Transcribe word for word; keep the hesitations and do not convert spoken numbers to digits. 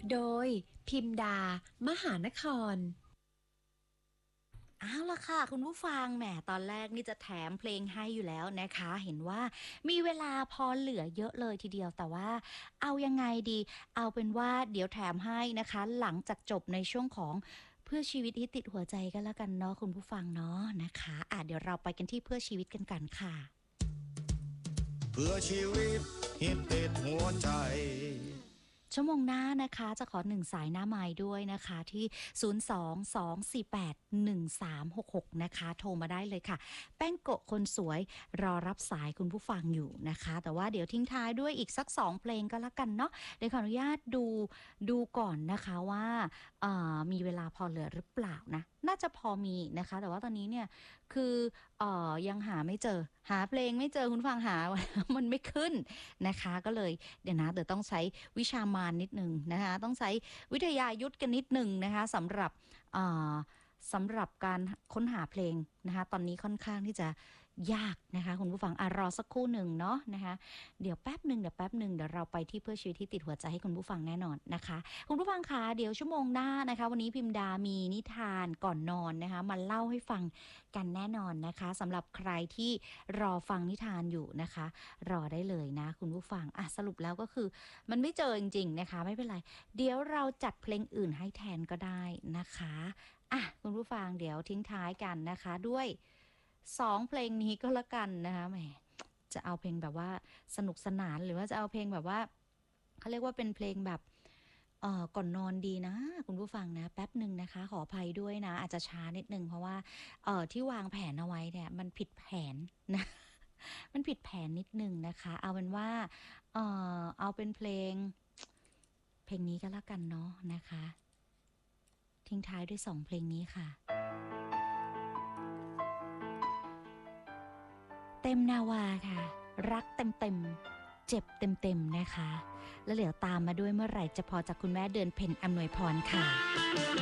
โดยพิมดามหานครเอาล่ะค่ะคุณผู้ฟังแหมตอนแรกนี่จะแถมเพลงให้อยู่แล้วนะคะเห็นว่ามีเวลาพอเหลือเยอะเลยทีเดียวแต่ว่าเอายังไงดีเอาเป็นว่าเดี๋ยวแถมให้นะคะหลังจากจบในช่วงของเพื่อชีวิตที่ติดหัวใจกันแล้วกันเนาะคุณผู้ฟังเนาะนะคะอ่ะเดี๋ยวเราไปกันที่เพื่อชีวิตกันกันค่ะเพื่อชีวิตฮิตติดหัวใจชั่วโมงหน้านะคะจะขอหนึ่งสายหน้าไม้ด้วยนะคะที่ศูนย์ สอง สอง สี่ แปด หนึ่ง สาม หก หกนะคะโทรมาได้เลยค่ะแป้งโกะคนสวยรอรับสายคุณผู้ฟังอยู่นะคะแต่ว่าเดี๋ยวทิ้งท้ายด้วยอีกสักสองเพลงก็แล้วกันเนาะเดี๋ยวขออนุญาตดูดูก่อนนะคะว่ามีเวลาพอเหลือหรือเปล่านะน่าจะพอมีนะคะแต่ว่าตอนนี้เนี่ยคืออยังหาไม่เจอหาเพลงไม่เจอคุณฟังหา มันไม่ขึ้นนะคะก็เลยเดี๋ยวนะเดี๋ยวต้องใช้วิชามานนิดนึงนะคะต้องใช้วิทยายุทธกันนิดนึงนะคะสำหรับสำหรับการค้นหาเพลงนะคะตอนนี้ค่อนข้างที่จะยากนะคะคุณผู้ฟังอ่ะรอสักครู่หนึ่งเนาะนะคะเดี๋ยวแป๊บหนึ่งเดี๋ยวแป๊บหนึ่งเดี๋ยวเราไปที่เพื่อชีวิตที่ติดหัวใจให้คุณผู้ฟังแน่นอนนะคะคุณผู้ฟังคะเดี๋ยวชั่วโมงหน้านะคะวันนี้พิมดามีนิทานก่อนนอนนะคะมาเล่าให้ฟังกันแน่นอนนะคะสำหรับใครที่รอฟังนิทานอยู่นะคะรอได้เลยนะคุณผู้ฟังอ่ะสรุปแล้วก็คือมันไม่เจอจริงๆนะคะไม่เป็นไรเดี๋ยวเราจัดเพลงอื่นให้แทนก็ได้นะคะอ่ะคุณผู้ฟังเดี๋ยวทิ้งท้ายกันนะคะด้วยสองเพลงนี้ก็แล้วกันนะคะแหมจะเอาเพลงแบบว่าสนุกสนานหรือว่าจะเอาเพลงแบบว่าเขาเรียกว่าเป็นเพลงแบบเอ่อก่อนนอนดีนะคุณผู้ฟังนะแป๊บหนึ่งนะคะขออภัยด้วยนะอาจจะช้านิดนึงเพราะว่าเอ่อที่วางแผนเอาไว้เนี่ยมันผิดแผนนะมันผิดแผนนิดนึงนะคะเอาเป็นว่าเอ่อเอาเป็นเพลงเพลงนี้ก็แล้วกันเนาะนะคะทิ้งท้ายด้วยสองเพลงนี้ค่ะเต็มนาวาค่ะรักเต็มเต็มเจ็บเต็มเต็มนะคะแล้วเหลียวตามมาด้วยเมื่อไหร่จะพอจากคุณแม่เดือนเพ็ญอำนวยพรค่ะ